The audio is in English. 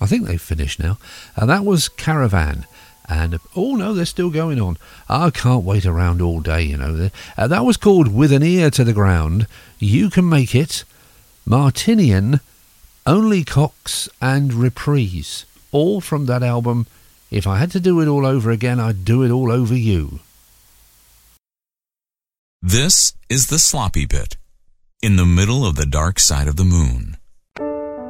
I think they've finished now. And that was Caravan. And, oh no, they're still going on. I can't wait around all day, you know. That was called With an Ear to the Ground. You Can Make It, Martinian, Only Cox and Reprise. All from that album. If I had to do it all over again, I'd do it all over you. This is the sloppy bit. In the middle of the dark side of the moon.